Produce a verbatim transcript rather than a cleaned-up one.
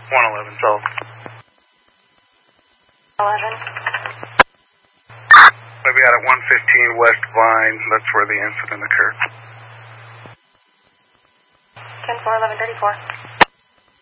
one eleven, so. eleven. Maybe out at one fifteen West Vine, that's where the incident occurred. ten four, eleven thirty-four.